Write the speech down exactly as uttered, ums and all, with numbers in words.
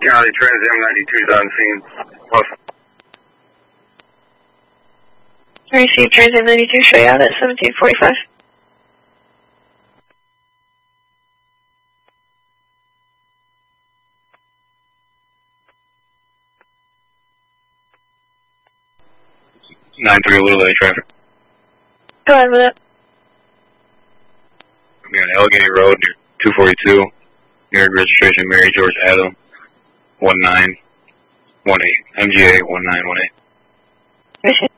County Trans M ninety-two is on scene. Plus. Receive Trans M ninety-two, show you out at seventeen forty-five. nine three, a little late traffic. Go ahead with it. I'm on Allegheny Road near two forty-two, near registration Mary George Adam, one nine one eight, M G A one nine one eight.